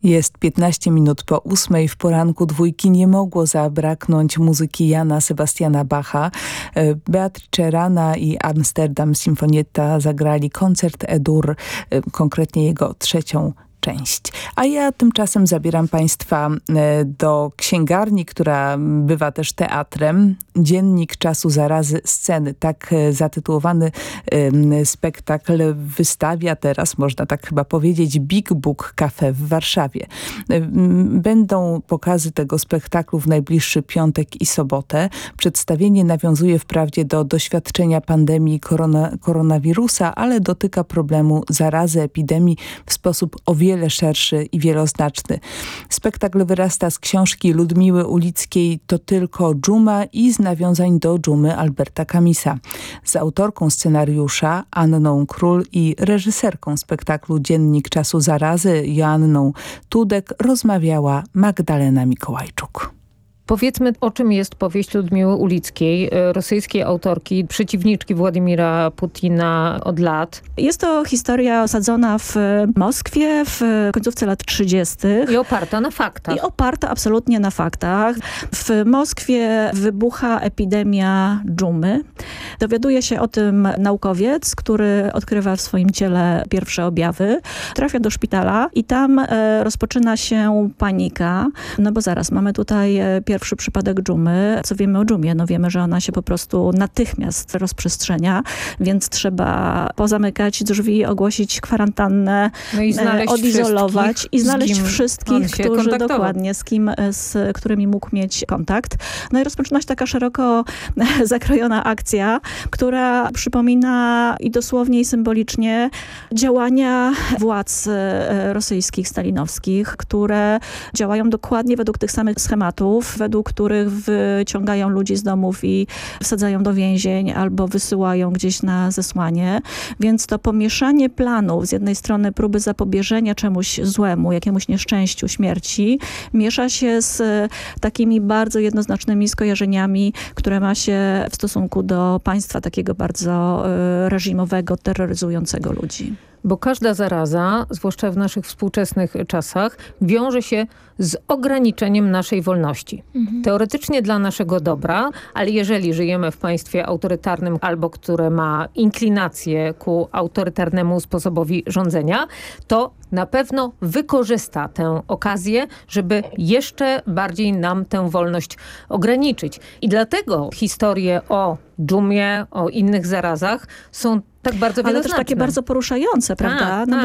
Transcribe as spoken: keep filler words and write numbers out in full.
Jest piętnaście minut po ósmej. W poranku dwójki nie mogło zabraknąć muzyki Jana Sebastiana Bacha. Beatrice Rana i Amsterdam Sinfonietta zagrali koncert E-dur, konkretnie jego trzecią część. A ja tymczasem zabieram Państwa do księgarni, która bywa też teatrem. Dziennik czasu zarazy sceny. Tak zatytułowany spektakl wystawia teraz, można tak chyba powiedzieć, Big Book Cafe w Warszawie. Będą pokazy tego spektaklu w najbliższy piątek i sobotę. Przedstawienie nawiązuje wprawdzie do doświadczenia pandemii korona, koronawirusa, ale dotyka problemu zarazy, epidemii w sposób o wiele wiele szerszy i wieloznaczny. Spektakl wyrasta z książki Ludmiły Ulickiej To tylko dżuma i z nawiązań do dżumy Alberta Camisa. Z autorką scenariusza Anną Król i reżyserką spektaklu Dziennik czasu zarazy Joanną Tudek rozmawiała Magdalena Mikołajczuk. Powiedzmy, o czym jest powieść Ludmiły Ulickiej, rosyjskiej autorki, przeciwniczki Władimira Putina od lat. Jest to historia osadzona w Moskwie w końcówce lat trzydziestych. I oparta na faktach. I oparta absolutnie na faktach. W Moskwie wybucha epidemia dżumy. Dowiaduje się o tym naukowiec, który odkrywa w swoim ciele pierwsze objawy. Trafia do szpitala i tam e, rozpoczyna się panika. No bo zaraz, mamy tutaj pierwsze Pierwszy przypadek dżumy. Co wiemy o dżumie? No wiemy, że ona się po prostu natychmiast rozprzestrzenia, więc trzeba pozamykać drzwi, ogłosić kwarantannę, no i znaleźć odizolować i znaleźć wszystkich, którzy dokładnie, z kim, z którymi mógł mieć kontakt. No i rozpoczyna się taka szeroko zakrojona akcja, która przypomina i dosłownie i symbolicznie działania władz rosyjskich, stalinowskich, które działają dokładnie według tych samych schematów, według których wyciągają ludzi z domów i wsadzają do więzień albo wysyłają gdzieś na zesłanie. Więc to pomieszanie planów, z jednej strony próby zapobieżenia czemuś złemu, jakiemuś nieszczęściu, śmierci, miesza się z takimi bardzo jednoznacznymi skojarzeniami, które ma się w stosunku do państwa takiego bardzo reżimowego, terroryzującego ludzi. Bo każda zaraza, zwłaszcza w naszych współczesnych czasach, wiąże się z ograniczeniem naszej wolności. Mhm. Teoretycznie dla naszego dobra, ale jeżeli żyjemy w państwie autorytarnym albo które ma inklinację ku autorytarnemu sposobowi rządzenia, to na pewno wykorzysta tę okazję, żeby jeszcze bardziej nam tę wolność ograniczyć. I dlatego historie o dżumie, o innych zarazach są tak bardzo wieloznaczne. Ale też takie bardzo poruszające, prawda? Tak, no tak.